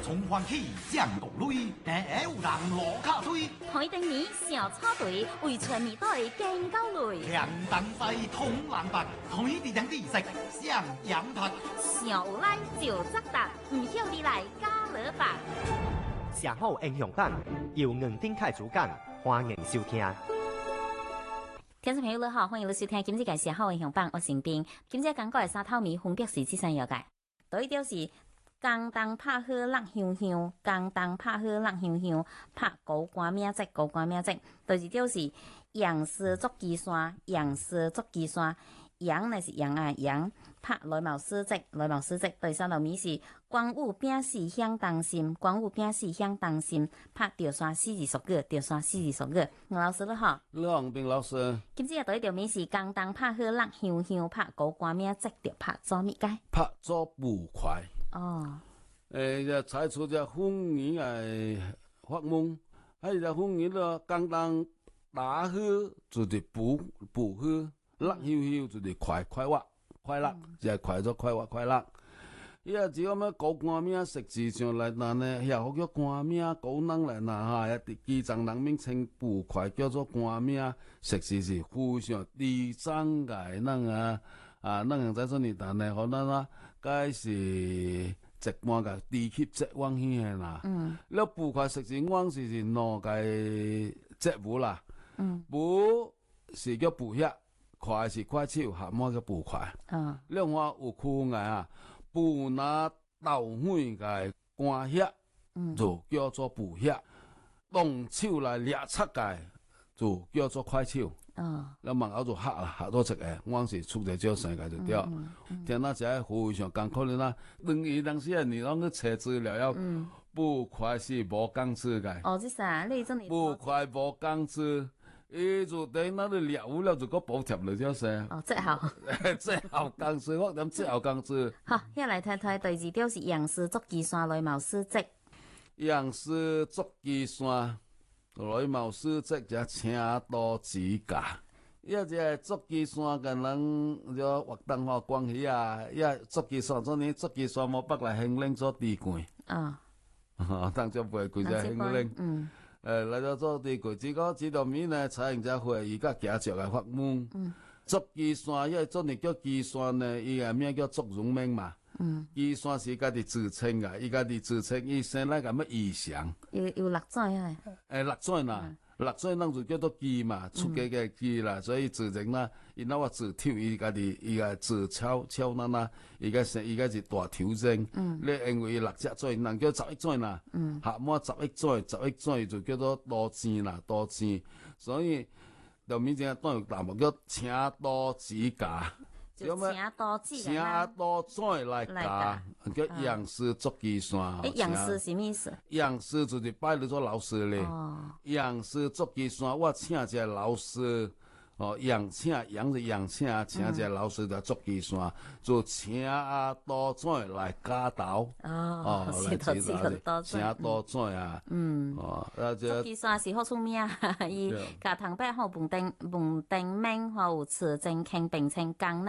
从欢喜降到泪，第有人落卡水。 海丁年小草队为全面队敬高雷， 亮灯西通蓝白，海地人地食上羊拍。 小拉就扎达，唔晓你来加勒白。 社好英雄榜由硬丁凯主讲，欢迎收听。 听众朋友你好，欢迎你收听今日嘅社好英雄榜，我是冰。今日講過係沙頭米分別是這三樣嘅，第一條是江東拍好辣香香，江東拍好辣香香，拍高官名跡，高官名跡。第二條是楊氏捉雞山，楊氏捉雞山。羊呢是羊啊羊，拍內貌詩跡，內貌詩跡。第三道米是光武餅是響當心，光武餅是響當心，拍吊山四字熟語，吊山四字熟語。吳老師你好， 你好，冰老師。 今朝第一條米是江東拍好辣香香，拍高官名跡，着拍做咩嘅？ 拍做捕快。 哦。 就採取隻風雨嘅發夢，喺隻風雨咯，江東打好就是捕好。辣悠悠就是快活快樂，就係快咗快活快樂。伊啊只有咩高官名食字上來嗱呢，又好叫官名高能來嗱嚇，一啲基層人名稱捕快叫做官名食字是非常低層嘅能啊能在這裡但係可能啦，該是直望嘅地級直往去嘅啦。你捕快食字往是攞嘅職務啦，捕是叫捕俠。快是快手，下麼個捕快？另外有酷嘅啊，捕拿鬥尾嘅官俠，就叫做捕俠；動手來掠七嘅，就叫做快手。你問我就嚇多隻嘅，我是出嚟招生嘅就掉。聽到這非常艱苦啦，等於當時你啷個查資料要捕快是無工資嘅。 哦，這啥？你真係捕快無工資。就等那裡了了就個補貼了就是。 哦，績效。 績效工資，我點績效工資？ 好，一嚟睇睇第二條是楊氏捉雞山內貌詩跡。 楊氏捉雞山內貌詩跡就請多指教。一隻捉雞山嘅人就活動化關係啊，一捉雞山嗰年捉雞山冇北來興領咗地貴。當咗背佢就興領。嚟到做地區，這個指導面呢，採用者會而家假著嘅發夢。捉雞山，因為做你叫雞山呢，伊個名叫捉榮名嘛。雞山是家己自稱嘅，伊家己自稱，伊生來咁乜異常。 有六載啊？ 六載啦，六載人就叫做雞嘛，出家嘅雞啦，所以自稱啦，伊那話自挑，伊家己伊個自超啦，伊個是大挑戰。你因為六隻載，人叫11載啦，下末11載就叫做多錢啦，多錢，所以就面正當有題目叫請多指教。 就請多指教。 請多載來教，叫楊氏捉雞山。 楊氏什麼意思？ 楊氏就是拜你做老師咧。楊氏捉雞山，我請一個老師。楊是楊請一個老師就捉雞山，就請多載來教導。 是多指多載。 請多載啊。 捉雞山是好出名啊！伊家堂北好門定名好慈正傾並稱江